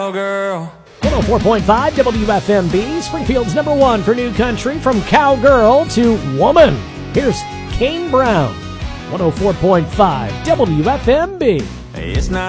cowgirl. 104.5 WFMB, Springfield's #1 for new country, from cowgirl to woman. Here's Kane Brown, 104.5 WFMB. It's not